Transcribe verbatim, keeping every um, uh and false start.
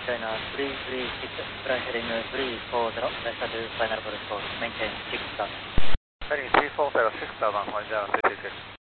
China three three six, fly heading three four zero, vector to final protocol, maintain six thousand. Heading three four zero, six thousand, one zero, three six.